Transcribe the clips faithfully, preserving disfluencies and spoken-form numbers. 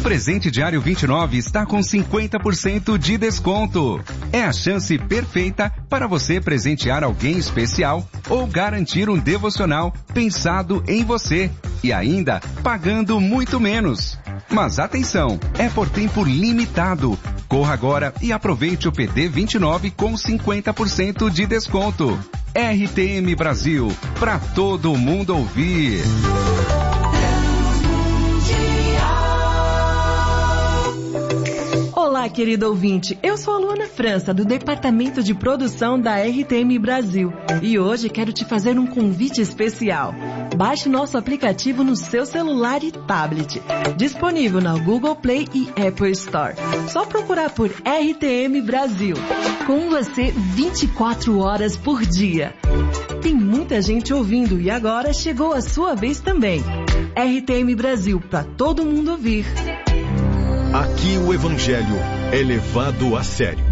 presente diário vinte e nove está com cinquenta por cento de desconto. É a chance perfeita para você presentear alguém especial ou garantir um devocional pensado em você e ainda pagando muito menos. Mas atenção, é por tempo limitado. Corra agora e aproveite o P D vinte e nove com cinquenta por cento de desconto. R T M Brasil, para todo mundo ouvir. Olá, querido ouvinte. Eu sou a Luana França, do Departamento de Produção da R T M Brasil. E hoje quero te fazer um convite especial. Baixe nosso aplicativo no seu celular e tablet. Disponível na Google Play e Apple Store. Só procurar por R T M Brasil. Com você vinte e quatro horas por dia. Tem muita gente ouvindo e agora chegou a sua vez também. R T M Brasil, para todo mundo ouvir. Aqui o Evangelho é levado a sério.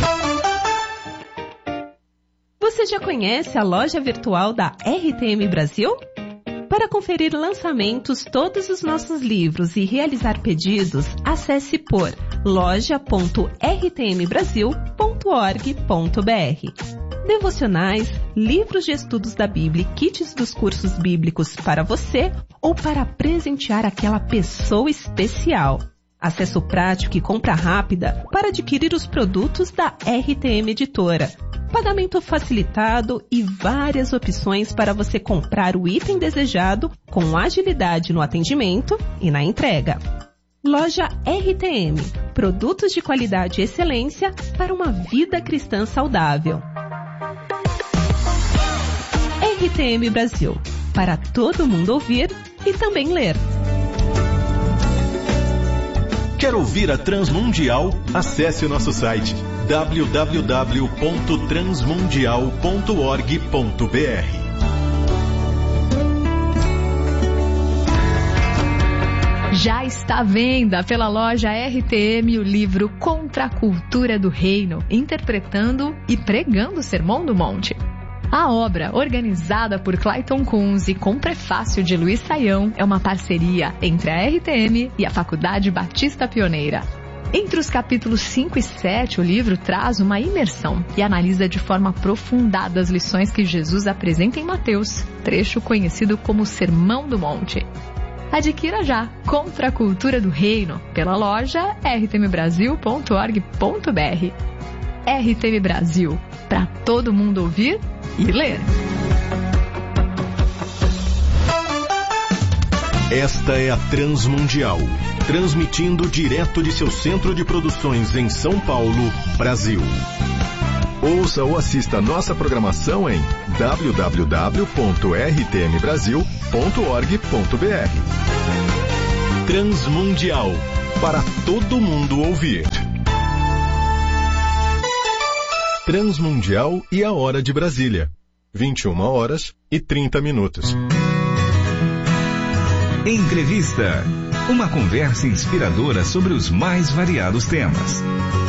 Você já conhece a loja virtual da R T M Brasil? Para conferir lançamentos, todos os nossos livros e realizar pedidos, acesse por loja ponto r t m brasil ponto org ponto b r. Devocionais, livros de estudos da Bíblia e kits dos cursos bíblicos para você ou para presentear aquela pessoa especial. Acesso prático e compra rápida para adquirir os produtos da R T M Editora. Pagamento facilitado e várias opções para você comprar o item desejado com agilidade no atendimento e na entrega. Loja R T M. Produtos de qualidade e excelência para uma vida cristã saudável. R T M Brasil. Para todo mundo ouvir e também ler. Quer ouvir a Transmundial? Acesse o nosso site w w w ponto transmundial ponto org ponto b r. Já está à venda pela loja R T M o livro Contra a Cultura do Reino, interpretando e pregando o Sermão do Monte. A obra, organizada por Clayton Kunz e com prefácio de Luiz Saião, é uma parceria entre a R T M e a Faculdade Batista Pioneira. Entre os capítulos cinco e sete, o livro traz uma imersão e analisa de forma aprofundada as lições que Jesus apresenta em Mateus, trecho conhecido como Sermão do Monte. Adquira já Contra a Cultura do Reino pela loja r t m brasil ponto org ponto b r. R T M Brasil, para todo mundo ouvir e ler. Esta é a Transmundial, transmitindo direto de seu centro de produções em São Paulo, Brasil. Ouça ou assista nossa programação em w w w ponto r t m brasil ponto org ponto b r. Transmundial, para todo mundo ouvir. Transmundial e a Hora de Brasília. vinte e uma horas e trinta minutos. Entrevista. Uma conversa inspiradora sobre os mais variados temas.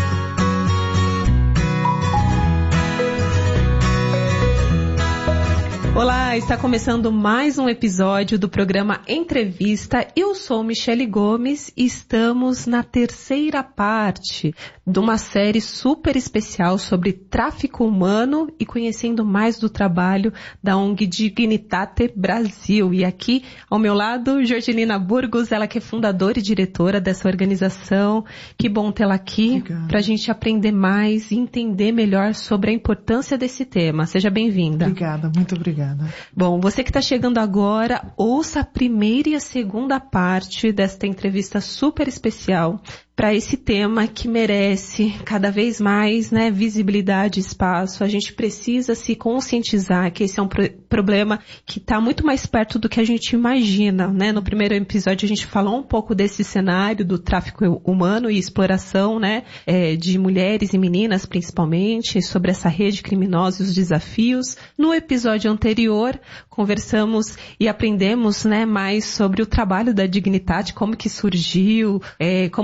Olá, está começando mais um episódio do programa Entrevista. Eu sou Michele Gomes e estamos na terceira parte de uma série super especial sobre tráfico humano e conhecendo mais do trabalho da O N G Dignitate Brasil. E aqui ao meu lado, Jorgelina Burgos, ela que é fundadora e diretora dessa organização. Que bom tê-la aqui para a gente aprender mais e entender melhor sobre a importância desse tema. Seja bem-vinda. Obrigada, muito obrigada. Bom, você que está chegando agora, ouça a primeira e a segunda parte desta entrevista super especial para esse tema que merece cada vez mais, né, visibilidade e espaço. A gente precisa se conscientizar que esse é um pro- problema que está muito mais perto do que a gente imagina, né? No primeiro episódio a gente falou um pouco desse cenário do tráfico humano e exploração, né, é, de mulheres e meninas principalmente, sobre essa rede criminosa e os desafios. No episódio anterior conversamos e aprendemos, né, mais sobre o trabalho da Dignitate, como que surgiu, é, como tem atuado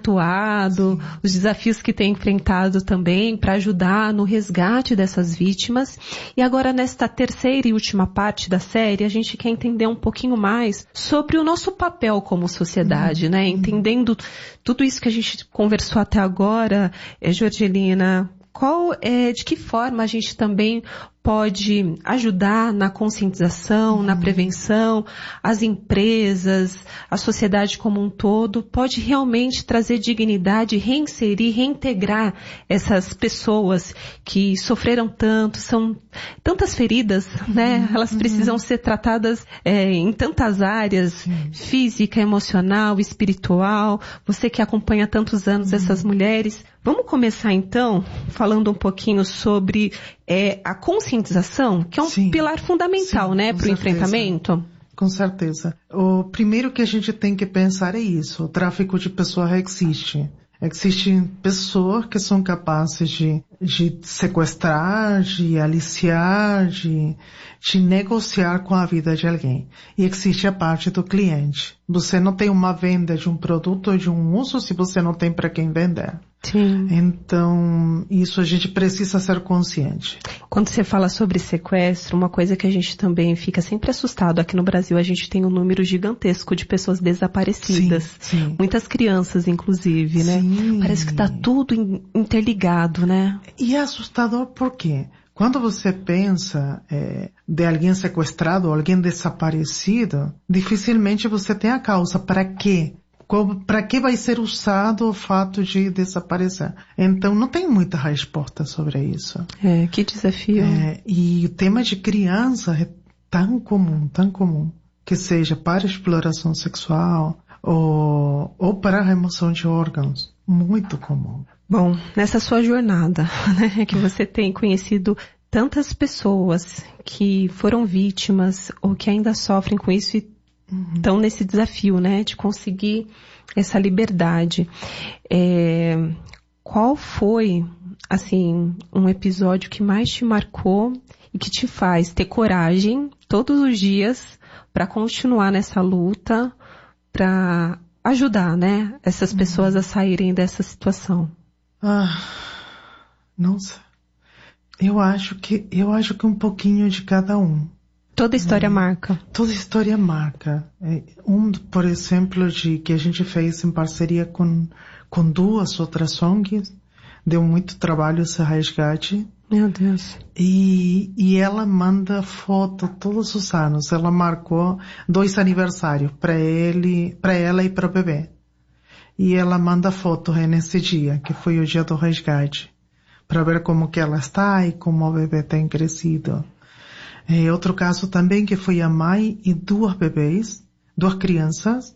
atuado, sim, os desafios que tem enfrentado também para ajudar no resgate dessas vítimas. E agora, nesta terceira e última parte da série, a gente quer entender um pouquinho mais sobre o nosso papel como sociedade, uhum, né? Entendendo tudo isso que a gente conversou até agora, é, Jorgelina, qual é, de que forma a gente também pode ajudar na conscientização, uhum, na prevenção, as empresas, a sociedade como um todo, pode realmente trazer dignidade, reinserir, reintegrar essas pessoas que sofreram tanto, são tantas feridas, uhum, né? Elas precisam, uhum, ser tratadas é, em tantas áreas, sim, física, emocional, espiritual. Você que acompanha tantos anos, uhum, essas mulheres. Vamos começar então falando um pouquinho sobre é, a conscientização, que é um, sim, pilar fundamental, sim, né, para o enfrentamento. Com certeza. O primeiro que a gente tem que pensar é isso: o tráfico de pessoas existe. Existem pessoas que são capazes de, de sequestrar, de aliciar, de, de negociar com a vida de alguém. E existe a parte do cliente. Você não tem uma venda de um produto ou de um uso se você não tem para quem vender. Sim. Então, isso a gente precisa ser consciente. Quando você fala sobre sequestro, uma coisa que a gente também fica sempre assustado, aqui no Brasil a gente tem um número gigantesco de pessoas desaparecidas. Sim, sim. Muitas crianças, inclusive, né? Sim. Parece que tá tudo interligado, né? E é assustador por quê? Quando você pensa é, de alguém sequestrado ou alguém desaparecido, dificilmente você tem a causa. Para quê? Para que vai ser usado o fato de desaparecer? Então, não tem muita resposta sobre isso. É, que desafio. É, e o tema de criança é tão comum, tão comum, que seja para exploração sexual ou, ou para remoção de órgãos. Muito comum. Bom, nessa sua jornada, né, que você tem conhecido tantas pessoas que foram vítimas ou que ainda sofrem com isso e estão nesse desafio, né, de conseguir essa liberdade. É, qual foi, assim, um episódio que mais te marcou e que te faz ter coragem todos os dias para continuar nessa luta, para ajudar, né, essas pessoas a saírem dessa situação? Ah, nossa, eu acho que, eu acho que um pouquinho de cada um. Toda história é, marca. Toda história marca. Um, por exemplo, de que a gente fez em parceria com, com duas outras O N Gs, deu muito trabalho esse resgate. Meu Deus. E, e ela manda foto todos os anos. Ela marcou dois aniversários para ele, para ela e para o bebê. E ela manda foto nesse dia, que foi o dia do resgate, para ver como que ela está e como o bebê tem crescido. É, outro caso também que foi a mãe e duas bebês, duas crianças.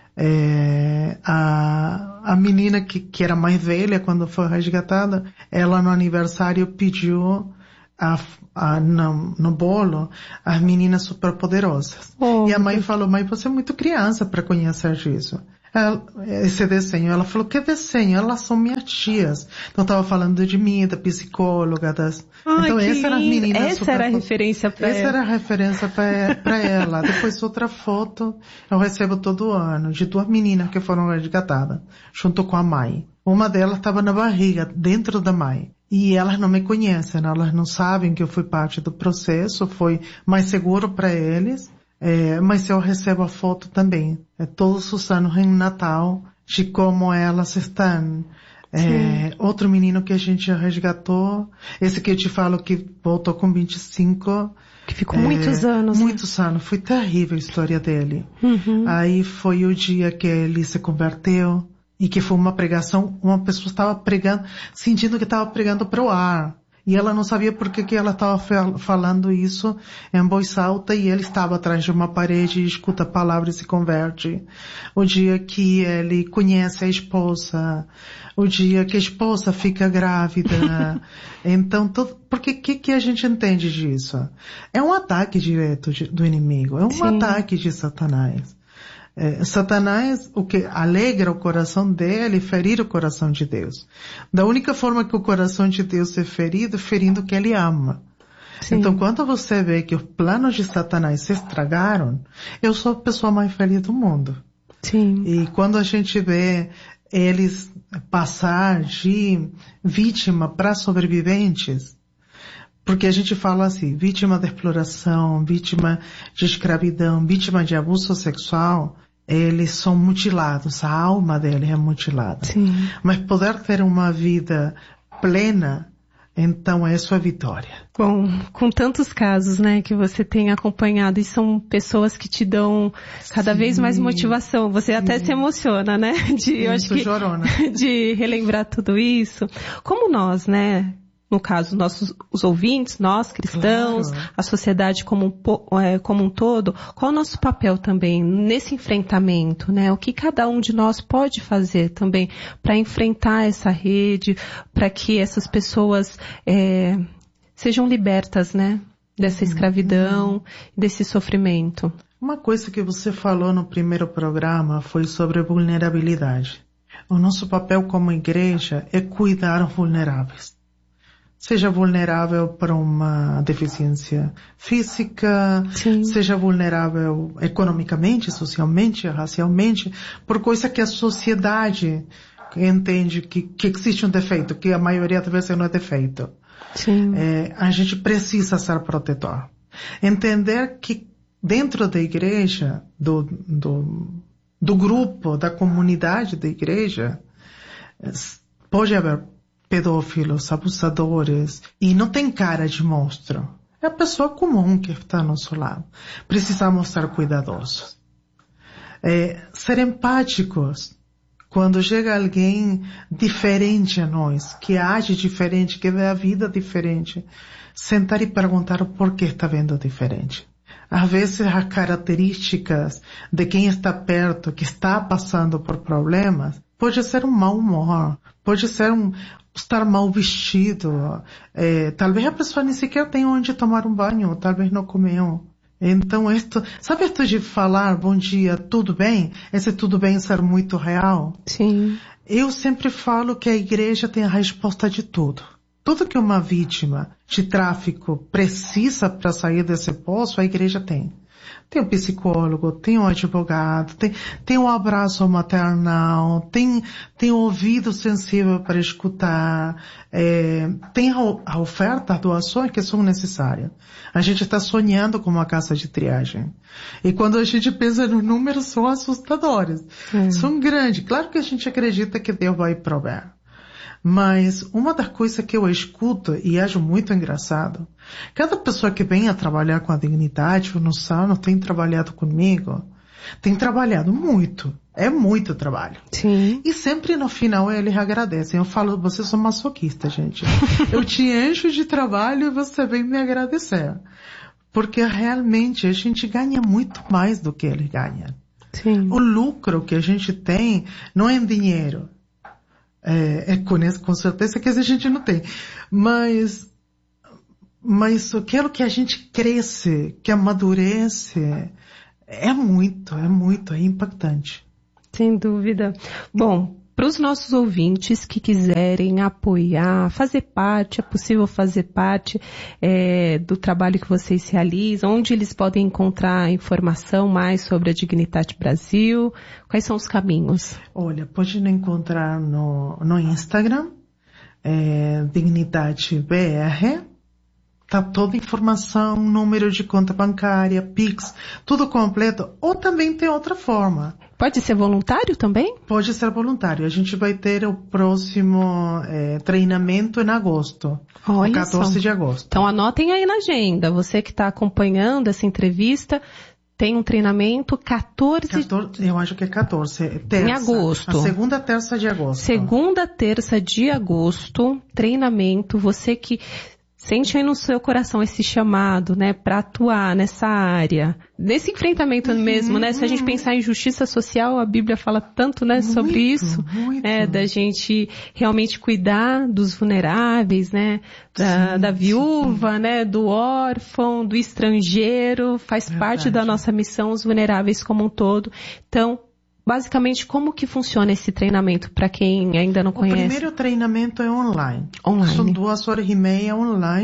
É, a, a menina que, que era mais velha quando foi resgatada, ela no aniversário pediu a, a, no, no bolo as meninas superpoderosas. Oh, e a mãe falou: mãe, você é muito criança para conhecer isso. Ela, esse desenho, ela falou: que desenho? Elas são minhas tias. Então estava falando de mim, da psicóloga, das... Ai, então essa era as meninas. Essa super... era a referência para ela. Essa era a referência para ela. Depois outra foto eu recebo todo ano de duas meninas que foram resgatadas junto com a mãe. Uma delas estava na barriga, dentro da mãe. E elas não me conhecem, elas não sabem que eu fui parte do processo, foi mais seguro para eles. É, mas eu recebo a foto também, é, todos os anos em Natal, de como elas estão. É, outro menino que a gente resgatou, esse que eu te falo que voltou com vinte e cinco. Que ficou é, muitos anos. Muitos né? anos, foi terrível a história dele. Uhum. Aí foi o dia que ele se converteu e que foi uma pregação, uma pessoa estava pregando, sentindo que estava pregando para o ar. E ela não sabia por que, que ela estava falando isso em voz alta e ele estava atrás de uma parede e escuta palavras e se converte. O dia que ele conhece a esposa, o dia que a esposa fica grávida. Então, todo, porque o que, que a gente entende disso? É um ataque direto de, do inimigo, é um Sim. ataque de Satanás. É, Satanás, o que alegra o coração dele, ferir o coração de Deus. Da única forma que o coração de Deus é ferido, ferindo o que ele ama. Sim. Então, quando você vê que os planos de Satanás se estragaram, eu sou a pessoa mais feliz do mundo. Sim. E quando a gente vê eles passar de vítima para sobreviventes, porque a gente fala assim, vítima de exploração, vítima de escravidão, vítima de abuso sexual, eles são mutilados, a alma deles é mutilada. Sim. Mas poder ter uma vida plena, então é sua vitória. Bom, com tantos casos, né, que você tem acompanhado, e são pessoas que te dão cada Sim. vez mais motivação. Você Sim. até se emociona, né, de, eu acho que, de relembrar tudo isso. Como nós, né, no caso, nossos os ouvintes, nós cristãos, claro. A sociedade como um, é, como um todo, qual é o nosso papel também nesse enfrentamento, né? O que cada um de nós pode fazer também para enfrentar essa rede, para que essas pessoas é, sejam libertas, né? Dessa escravidão, uhum. desse sofrimento. Uma coisa que você falou no primeiro programa foi sobre vulnerabilidade. O nosso papel como igreja é cuidar os vulneráveis. Seja vulnerável para uma deficiência física, Sim. seja vulnerável economicamente, socialmente, racialmente, por coisa que a sociedade entende que, que existe um defeito, que a maioria das vezes não é defeito. Sim. É, a gente precisa ser protetor. Entender que dentro da igreja, do, do, do grupo, da comunidade da igreja, pode haver pedófilos, abusadores, e não tem cara de monstro. É a pessoa comum que está ao nosso lado. Precisamos ser cuidadosos. É, ser empáticos. Quando chega alguém diferente a nós, que age diferente, que vê a vida diferente, sentar e perguntar o porquê está vendo diferente. Às vezes as características de quem está perto, que está passando por problemas, pode ser um mau humor, pode ser um estar mal vestido, é, talvez a pessoa nem sequer tenha onde tomar um banho, talvez não comeu. Então, isto, sabe isto de falar bom dia, tudo bem? Esse tudo bem ser muito real? Sim. Eu sempre falo que a igreja tem a resposta de tudo. Tudo que uma vítima de tráfico precisa para sair desse poço, a igreja tem. Tem um psicólogo, tem um advogado, tem, tem um abraço maternal, tem, tem um ouvido sensível para escutar, é, tem a, a oferta, as doações que são necessárias. A gente está sonhando com uma casa de triagem. E quando a gente pensa nos números, são assustadores. Hum. São grandes. Claro que a gente acredita que Deus vai prover. Mas uma das coisas que eu escuto e acho muito engraçado, cada pessoa que vem a trabalhar com a dignidade, o Nussano tem trabalhado comigo, tem trabalhado muito, é muito trabalho. Sim. E sempre no final eles agradecem. Eu falo, vocês são masoquistas, gente. Eu te encho de trabalho e você vem me agradecer. Porque realmente a gente ganha muito mais do que eles ganham. Sim. O lucro que a gente tem não é em dinheiro. É, é com, com certeza que a gente não tem. Mas, mas aquilo que a gente cresce, que amadurece, é muito, é muito, é impactante. Sem dúvida. Bom, para os nossos ouvintes que quiserem apoiar, fazer parte, é possível fazer parte é, do trabalho que vocês realizam, onde eles podem encontrar informação mais sobre a Dignitate Brasil, quais são os caminhos? Olha, pode encontrar no, no Instagram, é, Dignitate B R, tá toda a informação, número de conta bancária, Pix, tudo completo, ou também tem outra forma. Pode ser voluntário também? Pode ser voluntário. A gente vai ter o próximo é, treinamento em agosto. Olha quatorze só. de agosto. Então anotem aí na agenda. Você que está acompanhando essa entrevista, tem um treinamento quatorze... quatorze eu acho que é quatorze. Terça, em agosto. A segunda terça de agosto. Segunda terça de agosto, treinamento. Você que sente aí no seu coração esse chamado, né, para atuar nessa área, nesse enfrentamento uhum, mesmo, né? Se a gente pensar em justiça social, a Bíblia fala tanto, né, muito, sobre isso, muito. né, da gente realmente cuidar dos vulneráveis, né, da, sim, da viúva, sim. né, do órfão, do estrangeiro, faz Verdade. Parte da nossa missão, os vulneráveis como um todo. Então, basicamente, como que funciona esse treinamento para quem ainda não conhece? O primeiro treinamento é online. Online. São duas horas e meia online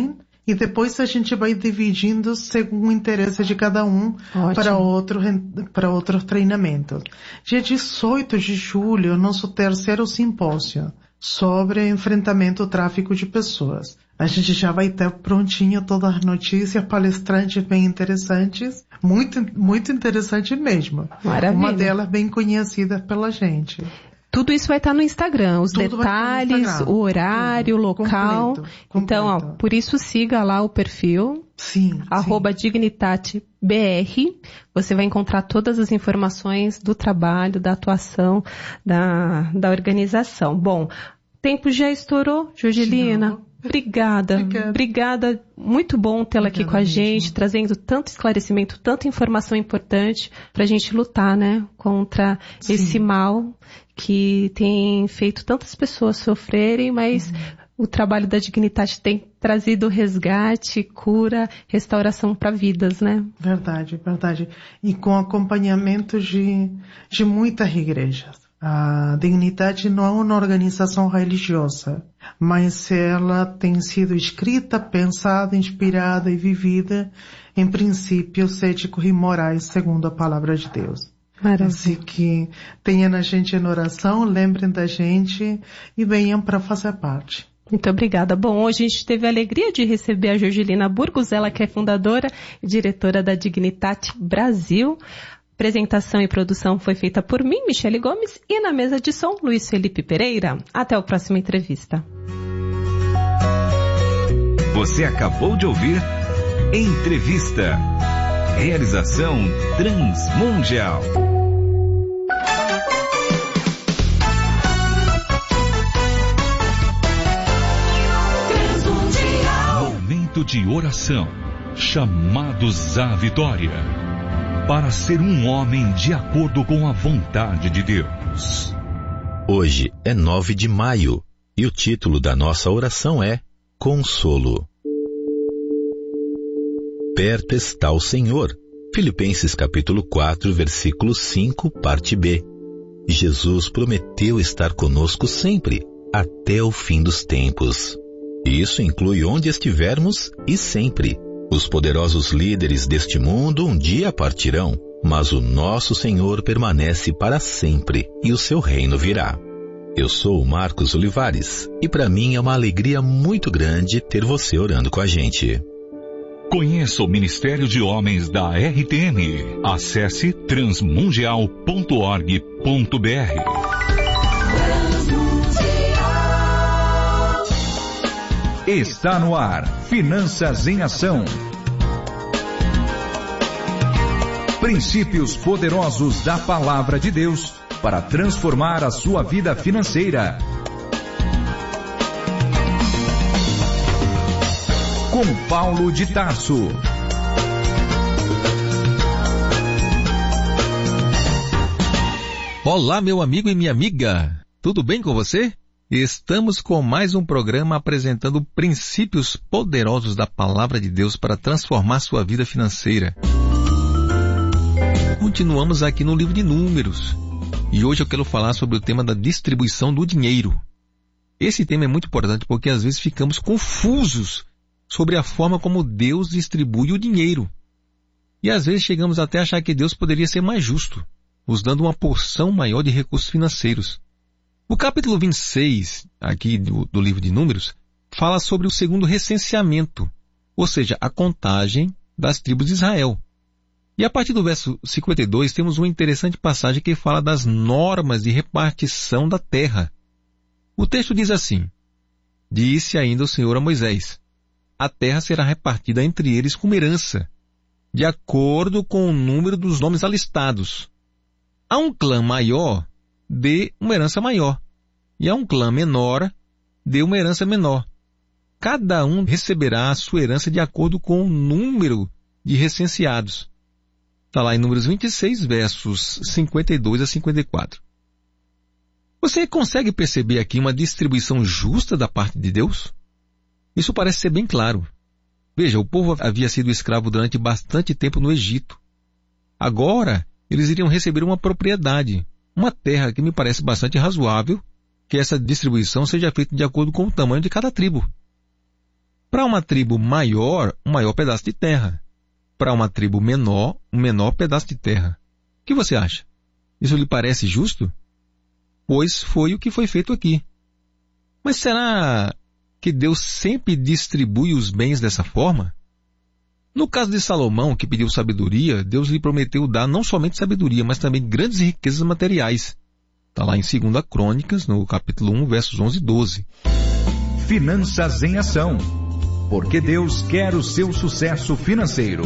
E depois a gente vai dividindo segundo o interesse de cada um para outro, para outros treinamentos. Dia dezoito de julho, nosso terceiro simpósio sobre enfrentamento ao tráfico de pessoas. A gente já vai ter prontinho todas as notícias, palestrantes bem interessantes, muito, muito interessante mesmo. Maravilha. Uma delas bem conhecida pela gente. Tudo isso vai estar no Instagram, os Tudo detalhes, Instagram. o horário, o local. Completo, completo. Então, ó, por isso siga lá o perfil, sim, arroba sim. Dignitate B R. Você vai encontrar todas as informações do trabalho, da atuação, da, da organização. Bom, tempo já estourou, Jorgelina. Obrigada, obrigada, obrigada. Muito bom tê-la aqui com a gente, mesmo. Trazendo tanto esclarecimento, tanta informação importante para a gente lutar, né, contra Sim. esse mal que tem feito tantas pessoas sofrerem, mas uhum. o trabalho da Dignitate tem trazido resgate, cura, restauração para vidas, né? Verdade, verdade. E com acompanhamento de, de muitas igrejas. A Dignitate não é uma organização religiosa, mas ela tem sido escrita, pensada, inspirada e vivida em princípios éticos e morais segundo a palavra de Deus. Maravilha. Assim que tenham a gente em oração, lembrem da gente e venham para fazer parte. Muito obrigada. Bom, hoje a gente teve a alegria de receber a Jorgelina Burgos, ela que é fundadora e diretora da Dignitate Brasil. Apresentação e produção foi feita por mim, Michele Gomes, e na mesa de som, Luiz Felipe Pereira. Até a próxima entrevista. Você acabou de ouvir Entrevista. Realização Transmundial. Momento de oração. Chamados à vitória. Para ser um homem de acordo com a vontade de Deus. Hoje é nove de maio e o título da nossa oração é Consolo. Perto está o Senhor. Filipenses capítulo quatro, versículo cinco, parte B. Jesus prometeu estar conosco sempre, até o fim dos tempos. Isso inclui onde estivermos e sempre. Os poderosos líderes deste mundo um dia partirão, mas o nosso Senhor permanece para sempre e o seu reino virá. Eu sou o Marcos Olivares e para mim é uma alegria muito grande ter você orando com a gente. Conheça o Ministério de Homens da R T M. Acesse transmundial ponto org ponto br. Está no ar, Finanças em Ação. Princípios poderosos da Palavra de Deus para transformar a sua vida financeira. Com Paulo de Tarso. Olá, meu amigo e minha amiga. Tudo bem com você? Estamos com mais um programa apresentando princípios poderosos da Palavra de Deus para transformar sua vida financeira. Continuamos aqui no livro de Números e hoje eu quero falar sobre o tema da distribuição do dinheiro. Esse tema é muito importante porque às vezes ficamos confusos sobre a forma como Deus distribui o dinheiro. E às vezes chegamos até a achar que Deus poderia ser mais justo, nos dando uma porção maior de recursos financeiros. O capítulo vinte e seis, aqui do, do livro de Números, fala sobre o segundo recenseamento, ou seja, a contagem das tribos de Israel. E a partir do verso cinquenta e dois, temos uma interessante passagem que fala das normas de repartição da terra. O texto diz assim: Disse ainda o Senhor a Moisés: A terra será repartida entre eles como herança, de acordo com o número dos nomes alistados. A um clã maior, dê uma herança maior, e a um clã menor, dê uma herança menor. Cada um receberá a sua herança de acordo com o número de recenseados. Está lá em Números vinte e seis, versos cinquenta e dois a cinquenta e quatro. Você consegue perceber aqui uma distribuição justa da parte de Deus? Isso parece ser bem claro. Veja, o povo havia sido escravo durante bastante tempo no Egito. Agora, eles iriam receber uma propriedade, uma terra que me parece bastante razoável que essa distribuição seja feita de acordo com o tamanho de cada tribo. Para uma tribo maior, um maior pedaço de terra. Para uma tribo menor, um menor pedaço de terra. O que você acha? Isso lhe parece justo? Pois foi o que foi feito aqui. Mas será que Deus sempre distribui os bens dessa forma? No caso de Salomão, que pediu sabedoria, Deus lhe prometeu dar não somente sabedoria, mas também grandes riquezas materiais. Está lá em segunda Crônicas, no capítulo um, versos onze e doze. Finanças em Ação. Porque Deus quer o seu sucesso financeiro.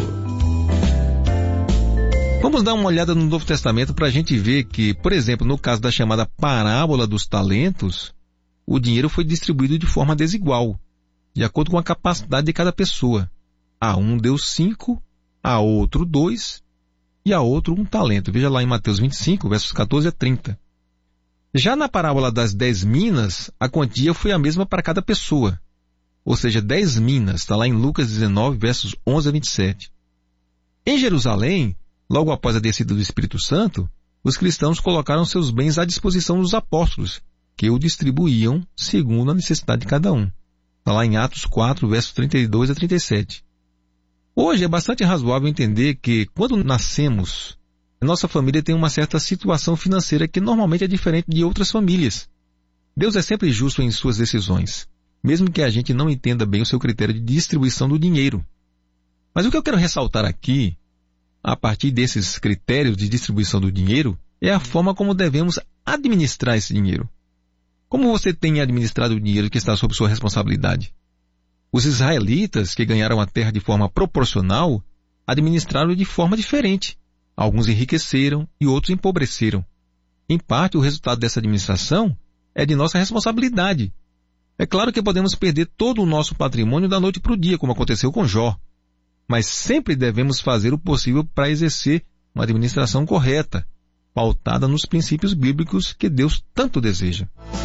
Vamos dar uma olhada no Novo Testamento para a gente ver que, por exemplo, no caso da chamada parábola dos talentos, o dinheiro foi distribuído de forma desigual, de acordo com a capacidade de cada pessoa. A um deu cinco, a outro dois e a outro um talento. Veja lá em Mateus vinte e cinco, versos catorze a trinta. Já na parábola das dez minas, a quantia foi a mesma para cada pessoa. Ou seja, dez minas, está lá em Lucas dezenove, versos onze a vinte e sete. Em Jerusalém, logo após a descida do Espírito Santo, os cristãos colocaram seus bens à disposição dos apóstolos, que o distribuíam segundo a necessidade de cada um. Está lá em Atos quatro, versos trinta e dois a trinta e sete. Hoje é bastante razoável entender que, quando nascemos, nossa família tem uma certa situação financeira que normalmente é diferente de outras famílias. Deus é sempre justo em suas decisões, mesmo que a gente não entenda bem o seu critério de distribuição do dinheiro. Mas o que eu quero ressaltar aqui, a partir desses critérios de distribuição do dinheiro, é a forma como devemos administrar esse dinheiro. Como você tem administrado o dinheiro que está sob sua responsabilidade? Os israelitas, que ganharam a terra de forma proporcional, administraram de forma diferente. Alguns enriqueceram e outros empobreceram. Em parte, o resultado dessa administração é de nossa responsabilidade. É claro que podemos perder todo o nosso patrimônio da noite para o dia, como aconteceu com Jó. Mas sempre devemos fazer o possível para exercer uma administração correta, pautada nos princípios bíblicos que Deus tanto deseja.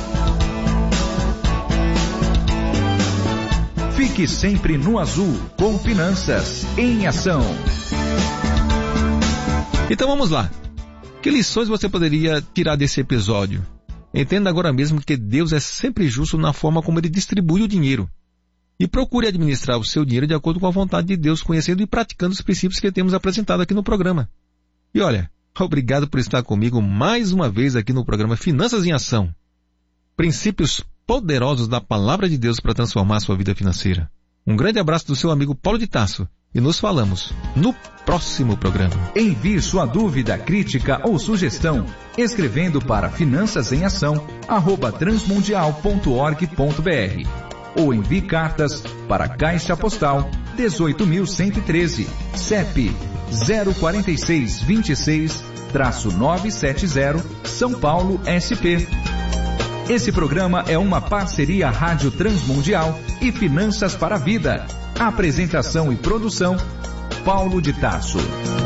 Fique sempre no azul com Finanças em Ação. Então vamos lá. Que lições você poderia tirar desse episódio? Entenda agora mesmo que Deus é sempre justo na forma como Ele distribui o dinheiro. E procure administrar o seu dinheiro de acordo com a vontade de Deus, conhecendo e praticando os princípios que temos apresentado aqui no programa. E olha, obrigado por estar comigo mais uma vez aqui no programa Finanças em Ação. Princípios poderosos da Palavra de Deus para transformar a sua vida financeira. Um grande abraço do seu amigo Paulo de Tarso e nos falamos no próximo programa. Envie sua dúvida, crítica ou sugestão escrevendo para finanças em ação arroba transmundial ponto org ponto br ou envie cartas para Caixa Postal dezoito mil cento e treze, C E P zero quatro seis dois seis, nove sete zero, São Paulo, S P. Esse programa é uma parceria Rádio Transmundial e Finanças para a Vida. Apresentação e produção, Paulo de Tarso.